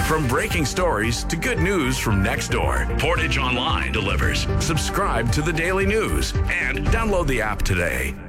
From breaking stories to good news from next door, Portage Online delivers. Subscribe to the Daily News and download the app today.